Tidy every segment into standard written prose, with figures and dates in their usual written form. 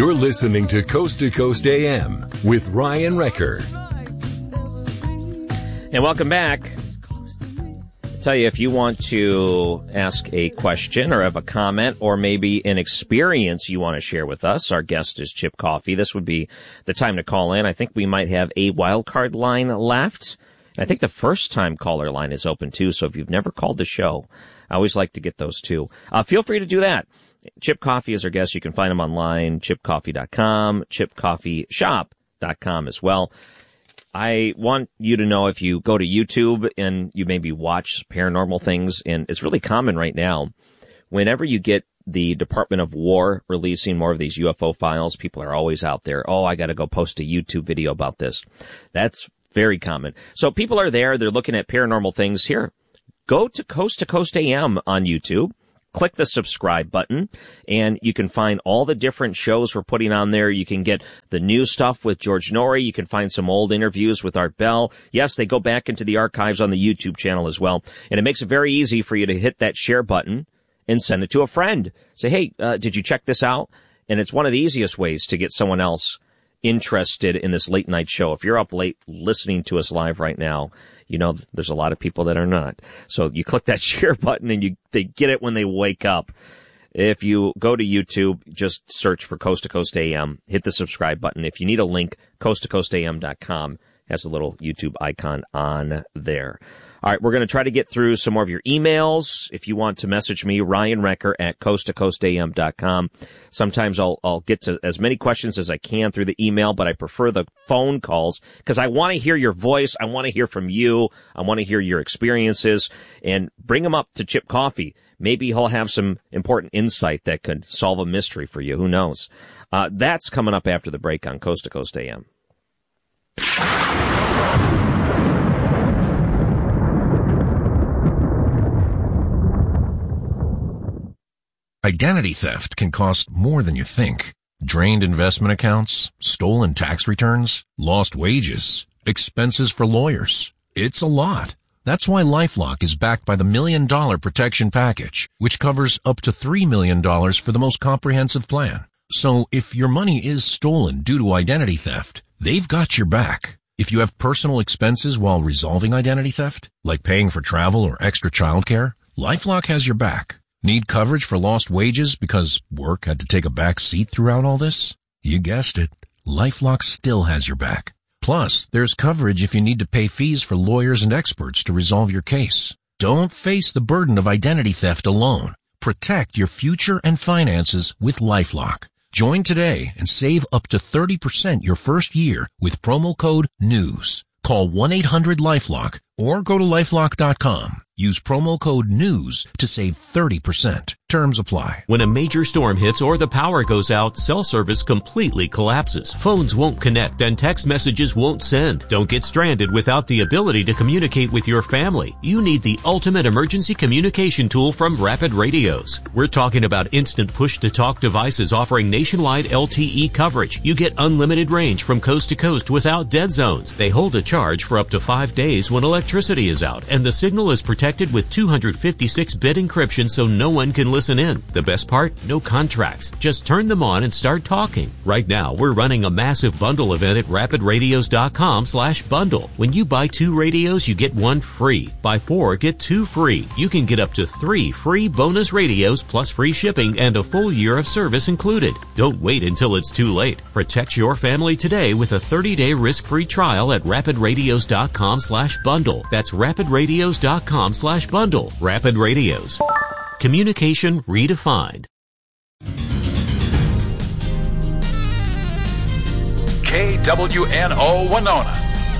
You're listening to Coast AM with Ryan Wrecker. And welcome back. I'll tell you, if you want to ask a question or have a comment or maybe an experience you want to share with us, our guest is Chip Coffey. This would be the time to call in. I think we might have a wild card line left. I think the first time caller line is open too, so if you've never called the show, I always like to get those too. Feel free to do that. Chip Coffey is our guest. You can find him online, chipcoffey.com, chipcoffeyshop.com as well. I want you to know, if you go to YouTube and you maybe watch paranormal things, and it's really common right now, whenever you get the Department of War releasing more of these UFO files, people are always out there, oh, I got to go post a YouTube video about this. That's very common. So people are there, they're looking at paranormal things. Here, go to Coast AM on YouTube. Click the subscribe button, and you can find all the different shows we're putting on there. You can get the new stuff with George Norrie. You can find some old interviews with Art Bell. Yes, they go back into the archives on the YouTube channel as well. And it makes it very easy for you to hit that share button and send it to a friend. Say, hey, did you check this out? And it's one of the easiest ways to get someone else interested in this late night show. If you're up late listening to us live right now, you know, there's a lot of people that are not. So you click that share button and they get it when they wake up. If you go to YouTube, just search for Coast to Coast AM, hit the subscribe button. If you need a link, coasttocoastam.com has a little YouTube icon on there. All right, we're going to try to get through some more of your emails. If you want to message me, Ryan Wrecker at coasttocoastam.com. Sometimes I'll get to as many questions as I can through the email, but I prefer the phone calls because I want to hear your voice. I want to hear from you. I want to hear your experiences, and bring them up to Chip Coffey. Maybe he'll have some important insight that could solve a mystery for you. Who knows? That's coming up after the break on Coast to Coast AM. Identity theft can cost more than you think. Drained investment accounts, stolen tax returns, lost wages, expenses for lawyers. It's a lot. That's why LifeLock is backed by the $1 Million Protection Package, which covers up to $3 million for the most comprehensive plan. So if your money is stolen due to identity theft, they've got your back. If you have personal expenses while resolving identity theft, like paying for travel or extra childcare, LifeLock has your back. Need coverage for lost wages because work had to take a back seat throughout all this? You guessed it. LifeLock still has your back. Plus, there's coverage if you need to pay fees for lawyers and experts to resolve your case. Don't face the burden of identity theft alone. Protect your future and finances with LifeLock. Join today and save up to 30% your first year with promo code NEWS. Call 1-800-LifeLock or go to lifelock.com. Use promo code NEWS to save 30%. Terms apply. When a major storm hits or the power goes out, cell service completely collapses. Phones won't connect and text messages won't send. Don't get stranded without the ability to communicate with your family. You need the ultimate emergency communication tool from Rapid Radios. We're talking about instant push-to-talk devices offering nationwide LTE coverage. You get unlimited range from coast to coast without dead zones. They hold a charge for up to 5 days when electricity is out, and the signal is protected with 256-bit encryption so no one can listen in. The best part? No contracts. Just turn them on and start talking. Right now, we're running a massive bundle event at rapidradios.com/bundle. When you buy 2 radios, you get 1 free. Buy 4, get 2 free. You can get up to 3 free bonus radios plus free shipping and a full year of service included. Don't wait until it's too late. Protect your family today with a 30-day risk-free trial at rapidradios.com/bundle. That's rapidradios.com/bundle. Rapid Radios. Communication redefined. KWNO Winona.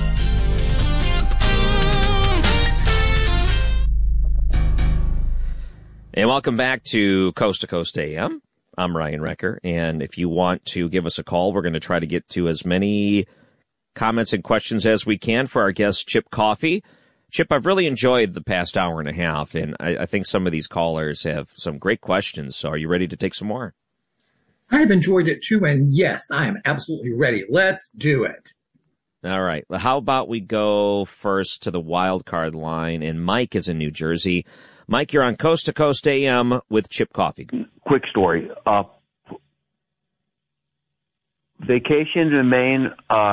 And welcome back to Coast AM. I'm Ryan Wrecker, and if you want to give us a call, we're going to try to get to as many comments and questions as we can for our guest, Chip Coffey. Chip, I've really enjoyed the past hour and a half, and I think some of these callers have some great questions. So are you ready to take some more? I've enjoyed it too, and yes, I am absolutely ready. Let's do it. All right. Well, how about we go first to the wild card line, and Mike is in New Jersey. Mike, you're on Coast to Coast AM with Chip Coffey. Quick story. vacation in Maine,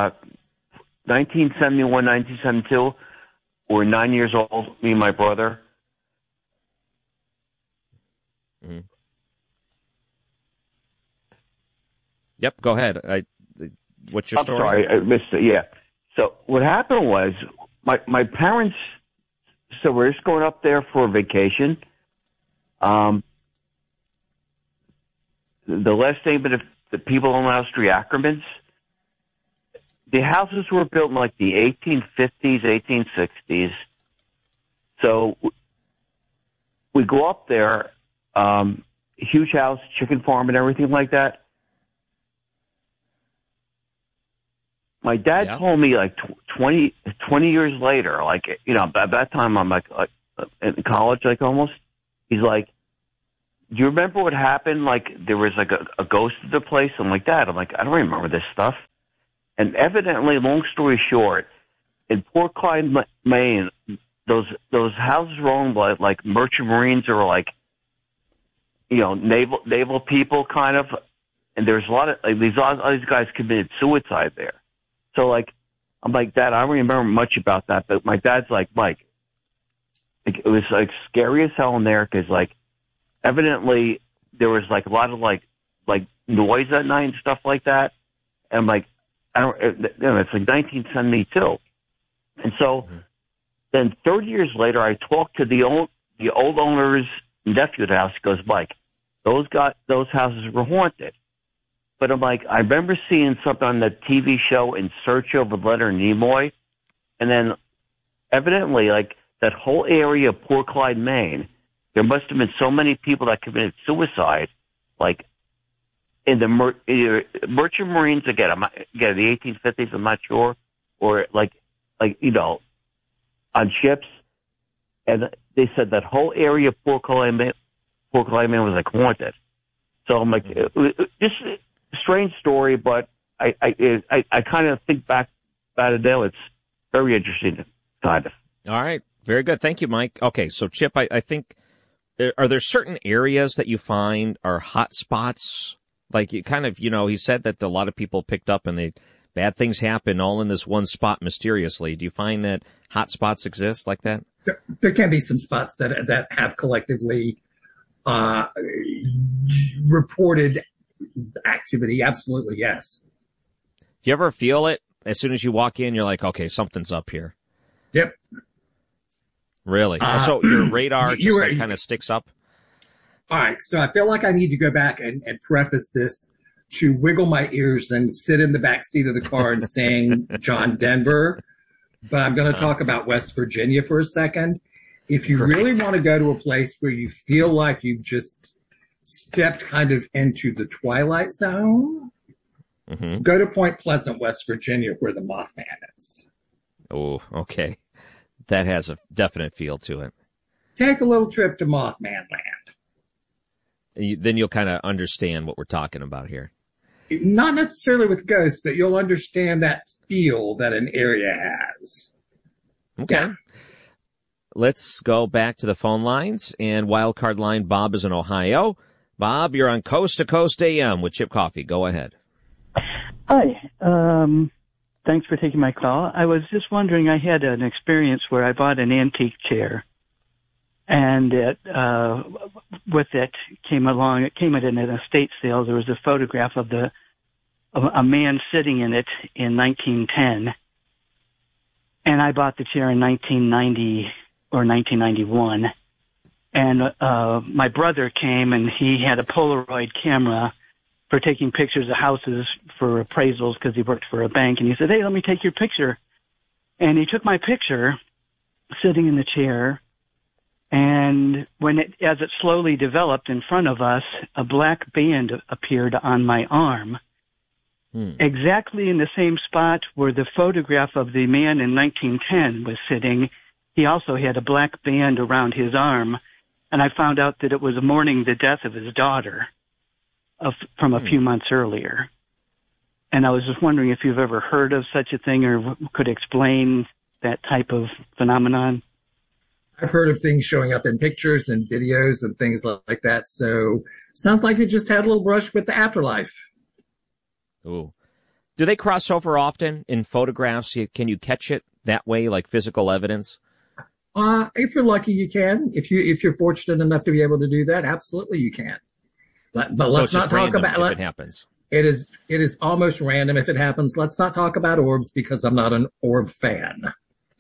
1971, 1972. We're 9 years old, me and my brother. Mm-hmm. Yep, go ahead. What's your story? I'm sorry, I missed it. Yeah. So what happened was my parents. So we're just going up there for a vacation. The last name of the people on Wall Street, Ackermans. The houses were built in like the 1850s, 1860s. So we go up there, huge house, chicken farm, and everything like that. My dad told me like 20 years later, like, you know, at that time I'm like in college, like almost. He's like, do you remember what happened? Like there was like a ghost at the place and like that. I'm like, I don't remember this stuff. And evidently, long story short, in Port Clyde, Maine, those houses were owned by like merchant marines or like, you know, naval people kind of. And there's a lot of like, all these guys committed suicide there. So, like, I'm like, Dad, I don't remember much about that. But my dad's like, Mike, it was, like, scary as hell in there because, like, evidently there was, like, a lot of, like noise at night and stuff like that. And I'm like, it's like 1972. And so then 30 years later, I talked to the old owner's nephew of the house. He goes, Mike, those houses were haunted. But I'm like, I remember seeing something on the TV show In Search of Leonard Nimoy. And then evidently, like, that whole area of Port Clyde, Maine, there must have been so many people that committed suicide, like, in the merchant marines, again, the 1850s, I'm not sure, or like, you know, on ships. And they said that whole area of Port Clyde, Maine was, like, haunted. So I'm like, just strange story, but I kind of think back about it now. It's very interesting, kind of. All right. Very good. Thank you, Mike. Okay. So, Chip, I think, are there certain areas that you find are hot spots? Like, you kind of, you know, he said that a lot of people picked up and bad things happen all in this one spot mysteriously. Do you find that hot spots exist like that? There can be some spots that have collectively reported activity. Absolutely, yes. Do you ever feel it as soon as you walk in? You're like, okay, something's up here. Yep. Really? So your radar just kind of sticks up? All right. So I feel like I need to go back and preface this to wiggle my ears and sit in the back seat of the car and sing John Denver. But I'm going to talk about West Virginia for a second. If you really want to go to a place where you feel like you've just stepped kind of into the Twilight Zone, go to Point Pleasant, West Virginia, where the Mothman is. Oh, okay. That has a definite feel to it. Take a little trip to Mothman Land. Then you'll kind of understand what we're talking about here. Not necessarily with ghosts, but you'll understand that feel that an area has. Okay. Yeah. Let's go back to the phone lines. And wildcard line, Bob is in Ohio. Bob, you're on Coast to Coast AM with Chip Coffey. Go ahead. Hi. Thanks for taking my call. I was just wondering, I had an experience where I bought an antique chair. And with it came at an estate sale. There was a photograph of a man sitting in it in 1910. And I bought the chair in 1990 or 1991. And my brother came and he had a Polaroid camera for taking pictures of houses for appraisals because he worked for a bank. And he said, "Hey, let me take your picture." And he took my picture sitting in the chair. And as it slowly developed in front of us, a black band appeared on my arm, exactly in the same spot where the photograph of the man in 1910 was sitting. He also had a black band around his arm, and I found out that it was mourning the death of his daughter from a few months earlier. And I was just wondering if you've ever heard of such a thing or could explain that type of phenomenon. I've heard of things showing up in pictures and videos and things like that. So sounds like it just had a little brush with the afterlife. Ooh. Do they cross over often in photographs? Can you catch it that way, like physical evidence? If you're lucky, you can. If you're fortunate enough to be able to do that, absolutely you can. But so let's not talk about if it happens. It is almost random if it happens. Let's not talk about orbs because I'm not an orb fan.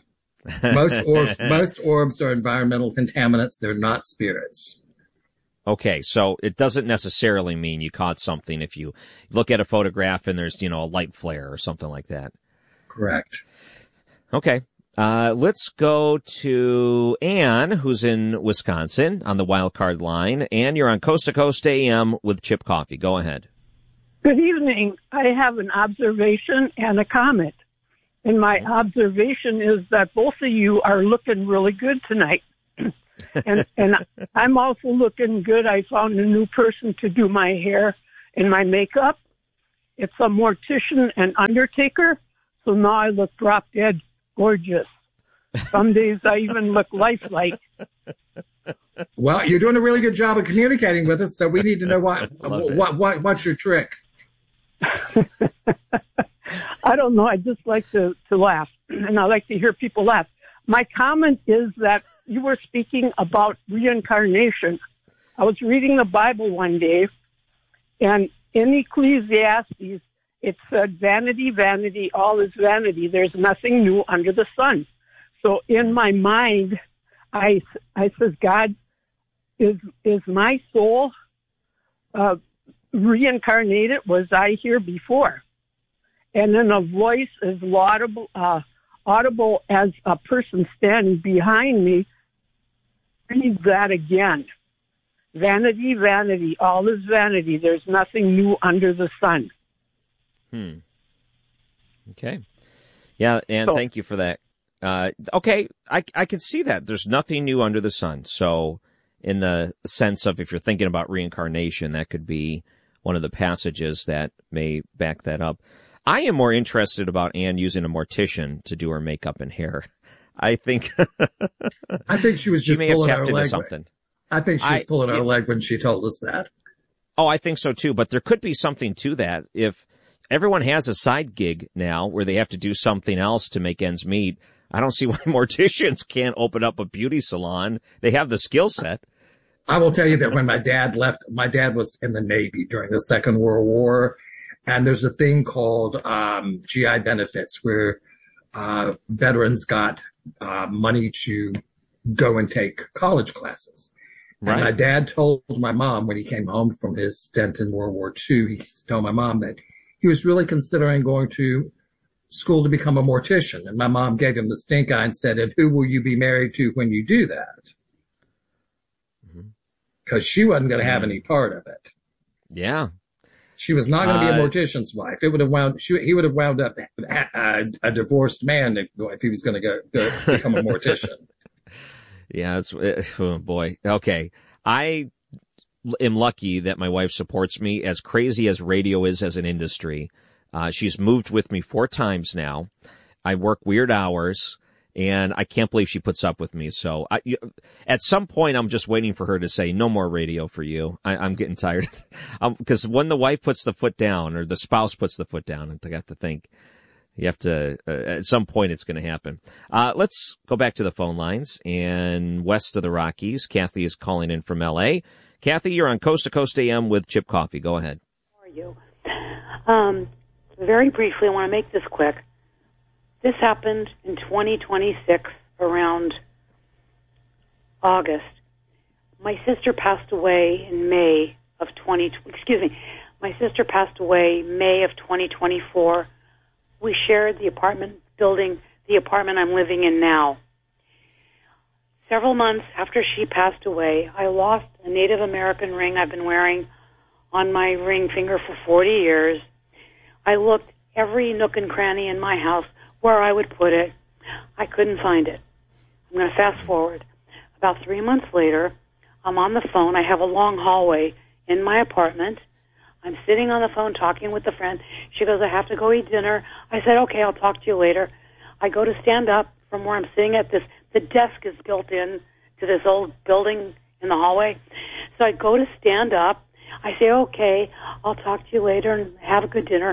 Most orbs are environmental contaminants. They're not spirits. Okay, so it doesn't necessarily mean you caught something if you look at a photograph and there's, a light flare or something like that. Correct. Okay. Let's go to Ann, who's in Wisconsin on the wild card line. Ann, you're on Coast to Coast AM with Chip Coffee. Go ahead. Good evening. I have an observation and a comment. And my observation is that both of you are looking really good tonight. and I'm also looking good. I found a new person to do my hair and my makeup. It's a mortician and undertaker. So now I look drop dead gorgeous. Some days I even look lifelike. Well, you're doing a really good job of communicating with us, so we need to know what's your trick. I don't know. I just like to laugh, and I like to hear people laugh. My comment is that you were speaking about reincarnation. I was reading the Bible one day, and in Ecclesiastes, it said, vanity, vanity, all is vanity. There's nothing new under the sun. So in my mind, I says, God, is my soul reincarnated? Was I here before? And then a voice is audible as a person standing behind me. Read that again. Vanity, vanity, all is vanity. There's nothing new under the sun. Okay. Yeah, and thank you for that. Okay, I can see that. There's nothing new under the sun. So in the sense of if you're thinking about reincarnation, that could be one of the passages that may back that up. I am more interested about Ann using a mortician to do her makeup and hair. I think she was just pulling her leg. Something. I think she was pulling her leg when she told us that. Oh, I think so too. But there could be something to that. If everyone has a side gig now where they have to do something else to make ends meet, I don't see why morticians can't open up a beauty salon. They have the skill set. I will tell you that when my dad left, my dad was in the Navy during the Second World War. And there's a thing called GI benefits where veterans got money to go and take college classes. Right. And my dad told my mom when he came home from his stint in World War II, he told my mom that he was really considering going to school to become a mortician. And my mom gave him the stink eye and said, and who will you be married to when you do that? Because she wasn't going to have any part of it. Yeah. She was not going to be a mortician's wife. He would have wound up a divorced man if he was going to go become a mortician. Yeah, oh boy. Okay. I am lucky that my wife supports me. As crazy as radio is as an industry, she's moved with me 4 times now. I work weird hours, and I can't believe she puts up with me. So at some point, I'm just waiting for her to say, no more radio for you. I'm getting tired. Because when the wife puts the foot down or the spouse puts the foot down, I have to think. You have to, at some point it's going to happen. Let's go back to the phone lines. And west of the Rockies, Kathy is calling in from L.A. Kathy, you're on Coast to Coast AM with Chip Coffee. Go ahead. How are you? Very briefly, I want to make this quick. This happened in 2026, around August. My sister passed away in May of My sister passed away May of 2024. We shared the apartment building, the apartment I'm living in now. Several months after she passed away, I lost a Native American ring I've been wearing on my ring finger for 40 years. I looked every nook and cranny in my house where I would put it. I couldn't find it. I'm going to fast forward. About 3 months later, I'm on the phone. I have a long hallway in my apartment. I'm sitting on the phone talking with a friend. She goes, I have to go eat dinner. I said, okay, I'll talk to you later. I go to stand up from where I'm sitting at this. The desk is built in to this old building in the hallway. So I go to stand up. I say, okay, I'll talk to you later and have a good dinner.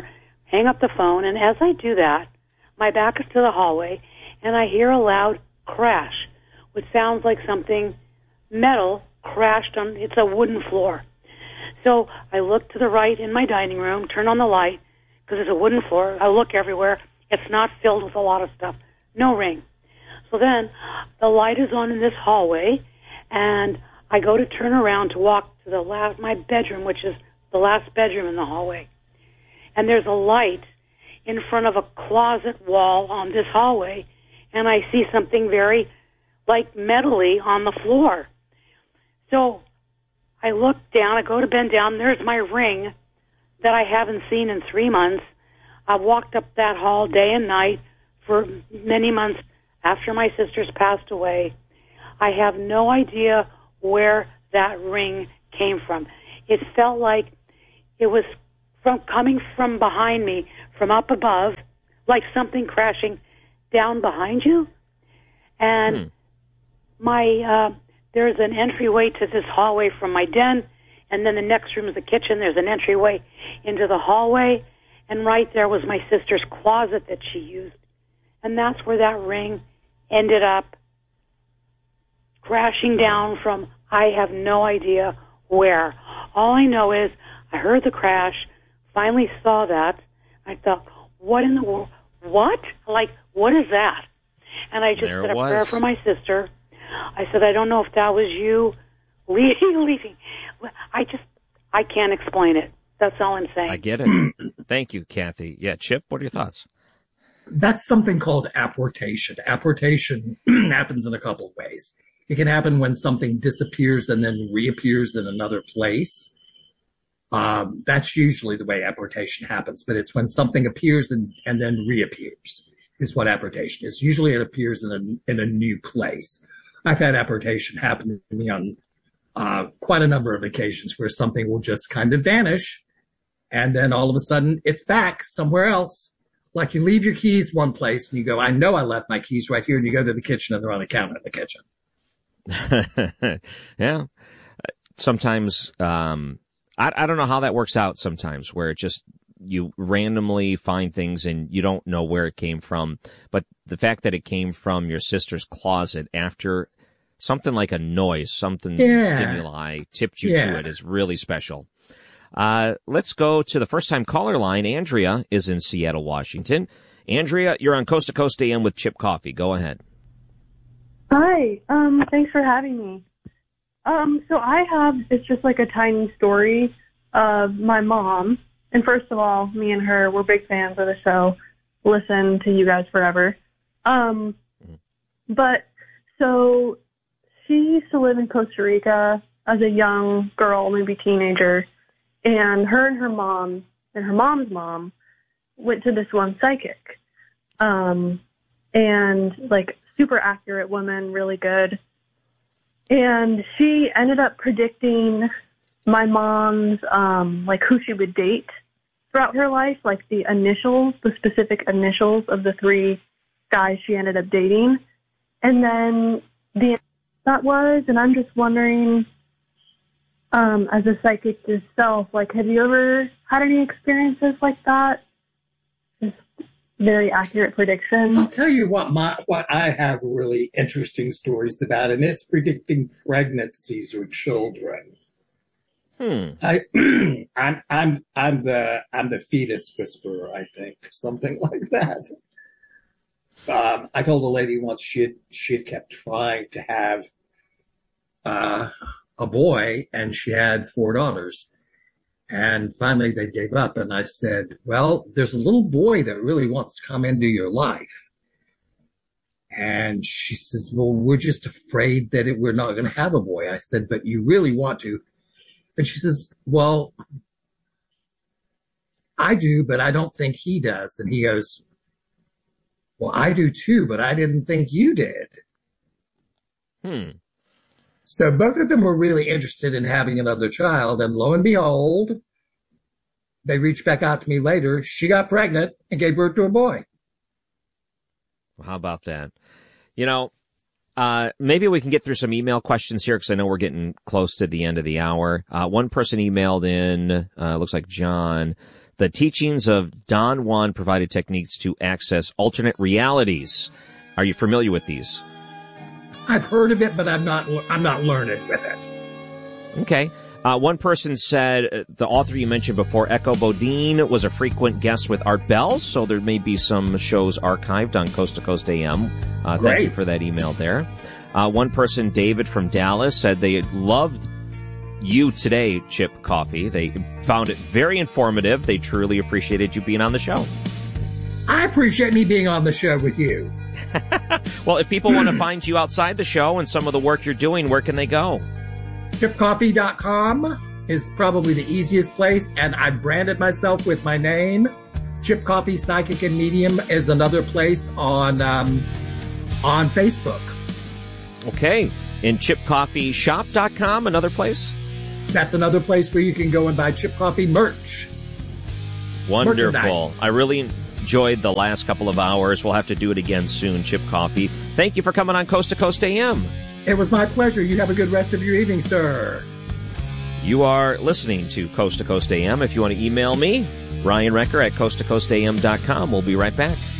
hang up the phone, and as I do that, my back is to the hallway, and I hear a loud crash, which sounds like something metal crashed on, it's a wooden floor. So I look to the right in my dining room, turn on the light, because it's a wooden floor. I look everywhere. It's not filled with a lot of stuff. No ring. So then the light is on in this hallway, and I go to turn around to walk to my bedroom, which is the last bedroom in the hallway. And there's a light in front of a closet wall on this hallway, and I see something very, like, metally on the floor. So I look down, I go to bend down, there's my ring that I haven't seen in 3 months. I've walked up that hall day and night for many months after my sisters passed away. I have no idea where that ring came from. It felt like it was coming from behind me, from up above, like something crashing down behind you. And there's an entryway to this hallway from my den, and then the next room is the kitchen. There's an entryway into the hallway, and right there was my sister's closet that she used. And that's where that ring ended up crashing down from, I have no idea where. All I know is I heard the crash, finally saw that. I thought, what in the world? What? Like, what is that? And I just said a prayer for my sister. I said, I don't know if that was you leaving. I can't explain it. That's all I'm saying. I get it. Thank you, Kathy. Yeah, Chip, what are your thoughts? That's something called apportation. Apportation happens in a couple of ways. It can happen when something disappears and then reappears in another place. That's usually the way apportation happens, but it's when something appears and then reappears is what apportation is. Usually it appears in a new place. I've had apportation happen to me on quite a number of occasions where something will just kind of vanish, and then all of a sudden it's back somewhere else. Like you leave your keys one place and you go, I know I left my keys right here, and you go to the kitchen and they're on the counter in the kitchen. Yeah. Sometimes, I don't know how that works out sometimes, where it just, you randomly find things and you don't know where it came from. But the fact that it came from your sister's closet after something like a noise, stimuli tipped you to it is really special. Let's go to the first time caller line. Andrea is in Seattle, Washington. Andrea, you're on Coast to Coast AM with Chip Coffee. Go ahead. Hi. Thanks for having me. So it's just like a tiny story of my mom. And first of all, me and her, we're big fans of the show. Listen to you guys forever. But so she used to live in Costa Rica as a young girl, maybe teenager. And her mom and her mom's mom went to this one psychic. And like super accurate woman, really good. And she ended up predicting my mom's, like who she would date throughout her life, like the specific initials of the 3 guys she ended up dating. And then that was, and I'm just wondering, as a psychic yourself, like, have you ever had any experiences like that? Just very accurate prediction. I'll tell you what I have really interesting stories about, and it's predicting pregnancies or children. I'm the fetus whisperer, I think, something like that. I told a lady once she had kept trying to have a boy, and she had 4 daughters. And finally they gave up, and I said, well, there's a little boy that really wants to come into your life. And she says, well, we're just afraid that we're not going to have a boy. I said, but you really want to. And she says, well, I do, but I don't think he does. And he goes, well, I do too, but I didn't think you did. So both of them were really interested in having another child, and lo and behold, they reached back out to me later. She got pregnant and gave birth to a boy. Well, how about that? You know, maybe we can get through some email questions here, because I know we're getting close to the end of the hour. One person emailed in, looks like John, The teachings of Don Juan provided techniques to access alternate realities. Are you familiar with these? I've heard of it, but I'm not learned with it. Okay. One person said the author you mentioned before, Echo Bodine, was a frequent guest with Art Bell, so there may be some shows archived on Coast to Coast AM. Thank you for that email there. One person, David from Dallas, said they loved you today, Chip Coffey. They found it very informative. They truly appreciated you being on the show. I appreciate me being on the show with you. Well, if people want to find you outside the show and some of the work you're doing, where can they go? ChipCoffey.com is probably the easiest place, and I branded myself with my name. Chip Coffey Psychic and Medium is another place on Facebook. Okay. And ChipCoffeeShop.com, another place? That's another place where you can go and buy Chip Coffey merch. Wonderful. I really enjoyed the last couple of hours. We'll have to do it again soon, Chip Coffey. Thank you for coming on Coast to Coast AM. It was my pleasure. You have a good rest of your evening, sir. You are listening to Coast AM. If you want to email me, Ryan Recker at coasttocoastam.com. We'll be right back.